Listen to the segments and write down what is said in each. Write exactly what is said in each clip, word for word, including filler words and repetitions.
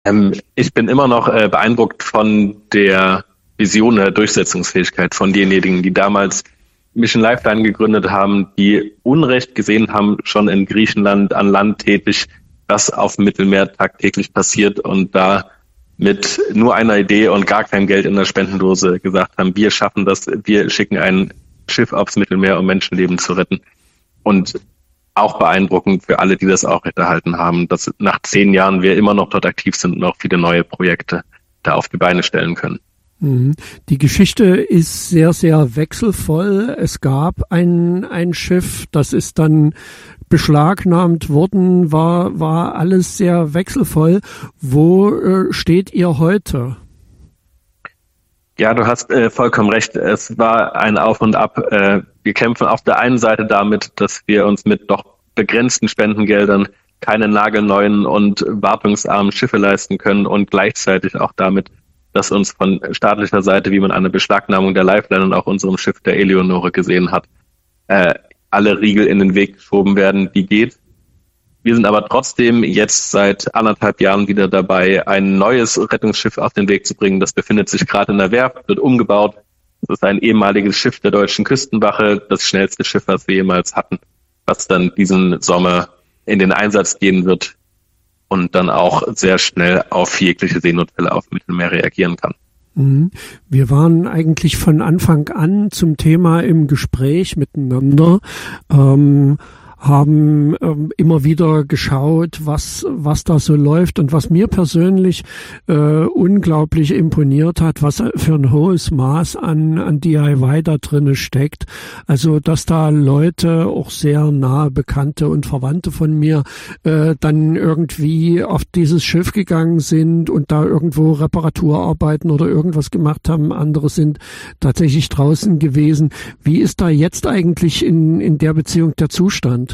Ähm, ich bin immer noch äh, beeindruckt von der Vision der Durchsetzungsfähigkeit von denjenigen, die damals Mission Lifeline gegründet haben, die Unrecht gesehen haben, schon in Griechenland an Land tätig, was auf dem Mittelmeer tagtäglich passiert und da mit nur einer Idee und gar kein Geld in der Spendendose gesagt haben, wir schaffen das, wir schicken ein Schiff aufs Mittelmeer, um Menschenleben zu retten. Und auch beeindruckend für alle, die das aufrechterhalten haben, dass nach zehn Jahren wir immer noch dort aktiv sind und auch viele neue Projekte da auf die Beine stellen können. Die Geschichte ist sehr, sehr wechselvoll. Es gab ein, ein Schiff, das ist dann beschlagnahmt worden, war, war alles sehr wechselvoll. Wo äh, steht ihr heute? Ja, du hast äh, vollkommen recht. Es war ein Auf und Ab. Äh, wir kämpfen auf der einen Seite damit, dass wir uns mit doch begrenzten Spendengeldern keine nagelneuen und wartungsarmen Schiffe leisten können und gleichzeitig auch damit, dass uns von staatlicher Seite, wie man eine Beschlagnahmung der Lifeline und auch unserem Schiff der Eleonore gesehen hat, äh, alle Riegel in den Weg geschoben werden, die geht. Wir sind aber trotzdem jetzt seit anderthalb Jahren wieder dabei, ein neues Rettungsschiff auf den Weg zu bringen. Das befindet sich gerade in der Werft, wird umgebaut. Das ist ein ehemaliges Schiff der deutschen Küstenwache, das schnellste Schiff, was wir jemals hatten, was dann diesen Sommer in den Einsatz gehen wird und dann auch sehr schnell auf jegliche Seenotfälle auf dem Mittelmeer reagieren kann. Wir waren eigentlich von Anfang an zum Thema im Gespräch miteinander, ähm, haben ähm, immer wieder geschaut, was was da so läuft und was mir persönlich äh, unglaublich imponiert hat, was für ein hohes Maß an an D I Y da drinne steckt. Also dass da Leute, auch sehr nahe Bekannte und Verwandte von mir, äh, dann irgendwie auf dieses Schiff gegangen sind und da irgendwo Reparaturarbeiten oder irgendwas gemacht haben. Andere sind tatsächlich draußen gewesen. Wie ist da jetzt eigentlich in in der Beziehung der Zustand?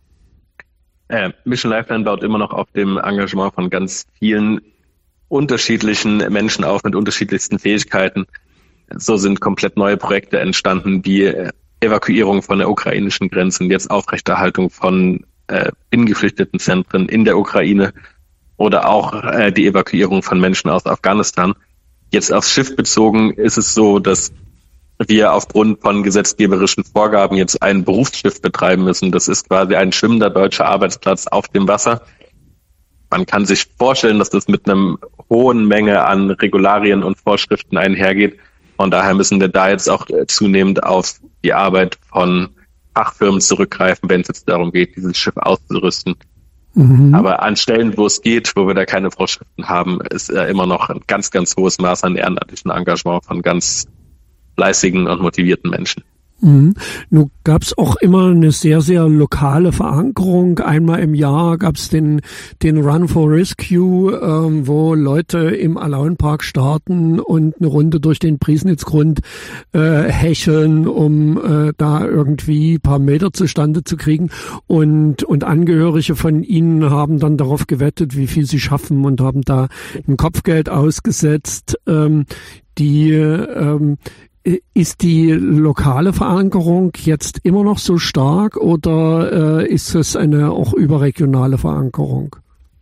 Äh, Mission Lifeline baut immer noch auf dem Engagement von ganz vielen unterschiedlichen Menschen auf mit unterschiedlichsten Fähigkeiten. So sind komplett neue Projekte entstanden, wie Evakuierung von der ukrainischen Grenze und jetzt Aufrechterhaltung von äh, binnengeflüchteten Zentren in der Ukraine oder auch äh, die Evakuierung von Menschen aus Afghanistan. Jetzt aufs Schiff bezogen ist es so, dass wir aufgrund von gesetzgeberischen Vorgaben jetzt ein Berufsschiff betreiben müssen. Das ist quasi ein schwimmender deutscher Arbeitsplatz auf dem Wasser. Man kann sich vorstellen, dass das mit einer hohen Menge an Regularien und Vorschriften einhergeht. Und daher müssen wir da jetzt auch zunehmend auf die Arbeit von Fachfirmen zurückgreifen, wenn es jetzt darum geht, dieses Schiff auszurüsten. Mhm. Aber an Stellen, wo es geht, wo wir da keine Vorschriften haben, ist äh, immer noch ein ganz, ganz hohes Maß an ehrenamtlichem Engagement von ganz fleißigen und motivierten Menschen. Mhm. Nun gab es auch immer eine sehr, sehr lokale Verankerung. Einmal im Jahr gab es den, den Run for Rescue, ähm, wo Leute im Alaunpark starten und eine Runde durch den Priesnitzgrund äh, hecheln, um äh, da irgendwie ein paar Meter zustande zu kriegen. Und, und Angehörige von ihnen haben dann darauf gewettet, wie viel sie schaffen und haben da ein Kopfgeld ausgesetzt. Ähm, die ähm, Ist die lokale Verankerung jetzt immer noch so stark oder äh, ist es eine auch überregionale Verankerung?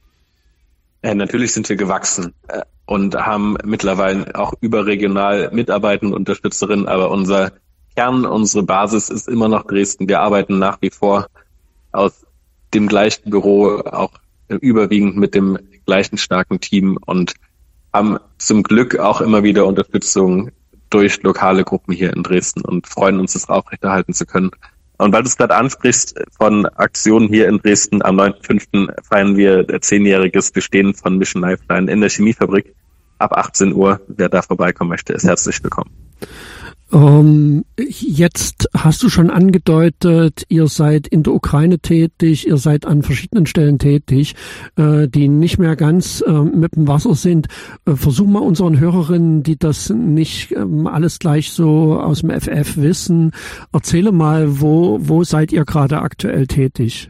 Äh, natürlich sind wir gewachsen äh, und haben mittlerweile auch überregional Mitarbeitende und Unterstützerinnen, aber unser Kern, unsere Basis ist immer noch Dresden. Wir arbeiten nach wie vor aus dem gleichen Büro, auch äh, überwiegend mit dem gleichen starken Team und haben zum Glück auch immer wieder Unterstützung durch lokale Gruppen hier in Dresden und freuen uns, das aufrechterhalten zu können. Und weil du es gerade ansprichst, von Aktionen hier in Dresden, am neunten fünften feiern wir zehnjähriges Bestehen von Mission Lifeline in der Chemiefabrik. Ab achtzehn Uhr, wer da vorbeikommen möchte, ist herzlich willkommen. Ähm, jetzt hast du schon angedeutet, ihr seid in der Ukraine tätig, ihr seid an verschiedenen Stellen tätig, äh, die nicht mehr ganz äh, mit dem Wasser sind. Äh, versuch mal unseren Hörerinnen, die das nicht ähm, alles gleich so aus dem F F wissen, erzähle mal, wo, wo seid ihr gerade aktuell tätig?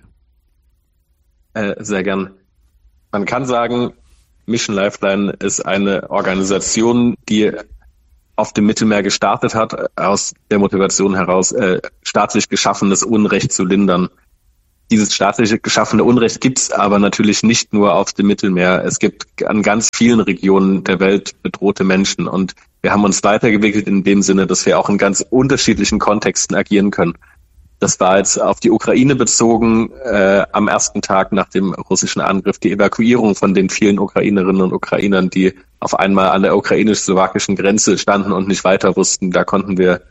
Äh, sehr gern. Man kann sagen, Mission Lifeline ist eine Organisation, die auf dem Mittelmeer gestartet hat, aus der Motivation heraus, äh, staatlich geschaffenes Unrecht zu lindern. dieses staatliche geschaffene Unrecht gibt es aber natürlich nicht nur auf dem Mittelmeer. Es gibt an ganz vielen Regionen der Welt bedrohte Menschen und wir haben uns weiterentwickelt in dem Sinne, dass wir auch in ganz unterschiedlichen Kontexten agieren können. Das war jetzt auf die Ukraine bezogen, äh, am ersten Tag nach dem russischen Angriff, die Evakuierung von den vielen Ukrainerinnen und Ukrainern, die auf einmal an der ukrainisch-slowakischen Grenze standen und nicht weiter wussten. Da konnten wir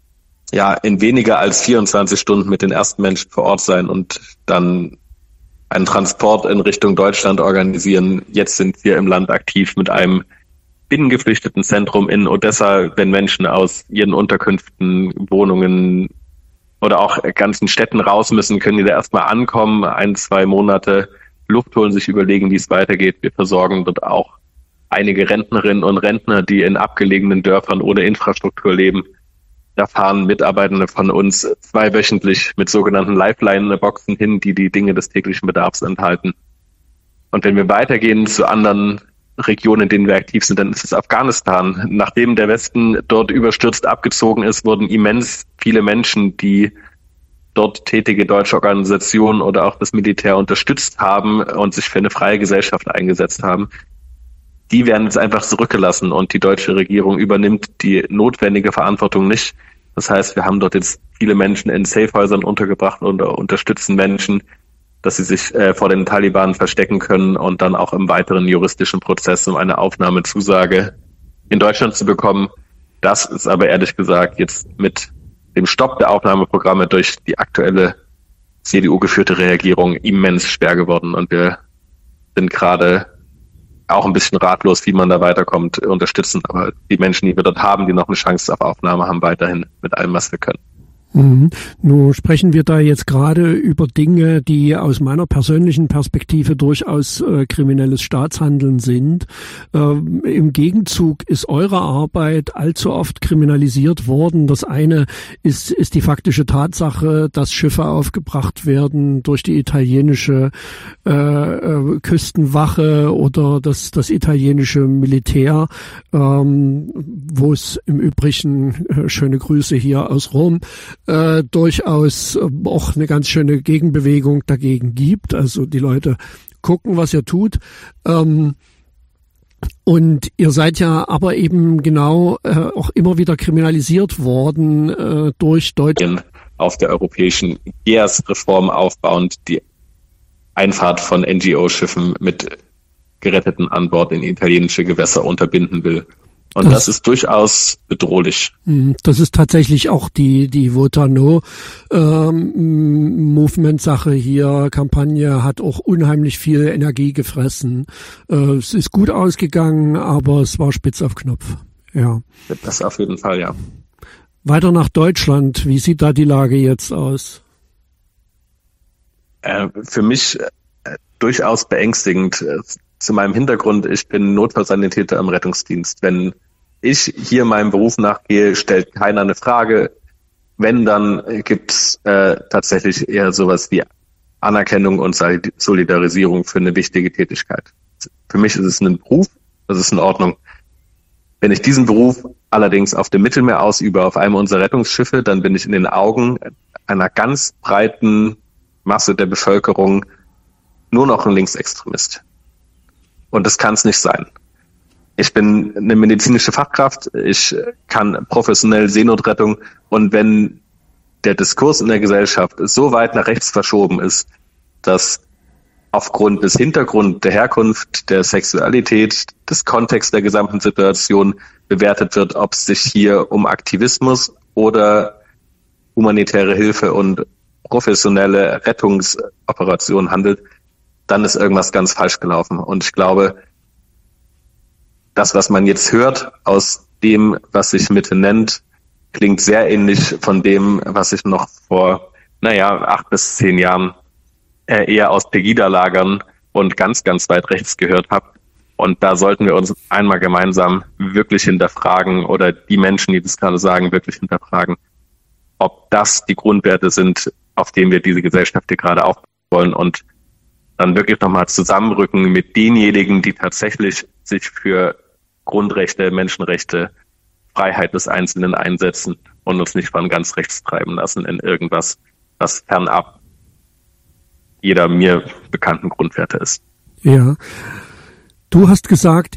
ja in weniger als vierundzwanzig Stunden mit den ersten Menschen vor Ort sein und dann einen Transport in Richtung Deutschland organisieren. Jetzt sind wir im Land aktiv mit einem binnengeflüchteten Zentrum in Odessa, wenn Menschen aus ihren Unterkünften, Wohnungen oder auch ganzen Städten raus müssen, können die da erstmal ankommen, ein, zwei Monate Luft holen, sich überlegen, wie es weitergeht. Wir versorgen dort auch einige Rentnerinnen und Rentner, die in abgelegenen Dörfern ohne Infrastruktur leben. Da fahren Mitarbeitende von uns zweiwöchentlich mit sogenannten Lifeline-Boxen hin, die die Dinge des täglichen Bedarfs enthalten. Und wenn wir weitergehen zu anderen Regionen, in denen wir aktiv sind, dann ist es Afghanistan. Nachdem der Westen dort überstürzt abgezogen ist, wurden immens viele Menschen, die dort tätige deutsche Organisationen oder auch das Militär unterstützt haben und sich für eine freie Gesellschaft eingesetzt haben, die werden jetzt einfach zurückgelassen und die deutsche Regierung übernimmt die notwendige Verantwortung nicht. Das heißt, wir haben dort jetzt viele Menschen in Safehäusern untergebracht und unterstützen Menschen, dass sie sich äh, vor den Taliban verstecken können und dann auch im weiteren juristischen Prozess, um eine Aufnahmezusage in Deutschland zu bekommen. Das ist aber ehrlich gesagt jetzt mit dem Stopp der Aufnahmeprogramme durch die aktuelle C D U-geführte Regierung immens schwer geworden und wir sind gerade auch ein bisschen ratlos, wie man da weiterkommt, unterstützen. Aber die Menschen, die wir dort haben, die noch eine Chance auf Aufnahme haben, weiterhin mit allem, was wir können. Mhm. Nun sprechen wir da jetzt gerade über Dinge, die aus meiner persönlichen Perspektive durchaus äh, kriminelles Staatshandeln sind. Ähm, im Gegenzug ist eure Arbeit allzu oft kriminalisiert worden. Das eine ist, ist die faktische Tatsache, dass Schiffe aufgebracht werden durch die italienische äh, äh, Küstenwache oder das, das italienische Militär, ähm, wo es im Übrigen, äh, schöne Grüße hier aus Rom, Äh, durchaus äh, auch eine ganz schöne Gegenbewegung dagegen gibt. Also die Leute gucken, was ihr tut. Ähm, und ihr seid ja aber eben genau äh, auch immer wieder kriminalisiert worden äh, durch Deutschland. Auf der europäischen G E A S-Reform aufbauend die Einfahrt von N G O-Schiffen mit Geretteten an Bord in italienische Gewässer unterbinden will. Und das, das ist durchaus bedrohlich. Das ist tatsächlich auch die die Vota No ähm, Movement-Sache hier. Kampagne hat auch unheimlich viel Energie gefressen. Äh, es ist gut ausgegangen, aber es war spitz auf Knopf. Ja. Das auf jeden Fall, ja. Weiter nach Deutschland. Wie sieht da die Lage jetzt aus? Äh, für mich äh, durchaus beängstigend. Zu meinem Hintergrund, ich bin Notfallsanitäter im Rettungsdienst. Wenn ich hier meinem Beruf nachgehe, stellt keiner eine Frage. Wenn, dann gibt's äh, tatsächlich eher sowas wie Anerkennung und Solidarisierung für eine wichtige Tätigkeit. Für mich ist es ein Beruf, das ist in Ordnung. Wenn ich diesen Beruf allerdings auf dem Mittelmeer ausübe, auf einem unserer Rettungsschiffe, dann bin ich in den Augen einer ganz breiten Masse der Bevölkerung nur noch ein Linksextremist. Und das kann es nicht sein. Ich bin eine medizinische Fachkraft, ich kann professionell Seenotrettung und wenn der Diskurs in der Gesellschaft so weit nach rechts verschoben ist, dass aufgrund des Hintergrunds, der Herkunft, der Sexualität, des Kontexts der gesamten Situation bewertet wird, ob es sich hier um Aktivismus oder humanitäre Hilfe und professionelle Rettungsoperationen handelt, dann ist irgendwas ganz falsch gelaufen. Und ich glaube, das, was man jetzt hört aus dem, was sich Mitte nennt, klingt sehr ähnlich von dem, was ich noch vor, naja, acht bis zehn Jahren äh, eher aus Pegida-Lagern und ganz, ganz weit rechts gehört habe. Und da sollten wir uns einmal gemeinsam wirklich hinterfragen oder die Menschen, die das gerade sagen, wirklich hinterfragen, ob das die Grundwerte sind, auf denen wir diese Gesellschaft hier gerade aufbauen wollen und dann wirklich nochmal zusammenrücken mit denjenigen, die tatsächlich sich für Grundrechte, Menschenrechte, Freiheit des Einzelnen einsetzen und uns nicht von ganz rechts treiben lassen in irgendwas, was fernab jeder mir bekannten Grundwerte ist. Ja. Du hast gesagt,